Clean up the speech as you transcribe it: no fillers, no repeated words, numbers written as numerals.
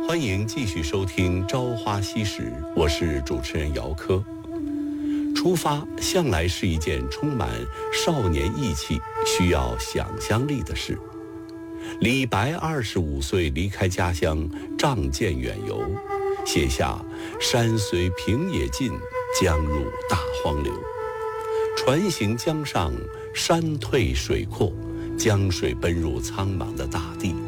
欢迎继续收听《朝花夕拾》，我是主持人姚科。出发向来是一件充满少年意气、需要想象力的事。李白25岁离开家乡，仗剑远游，写下“山随平野尽，江入大荒流”。船行江上，山退水阔，江水奔入苍茫的大地。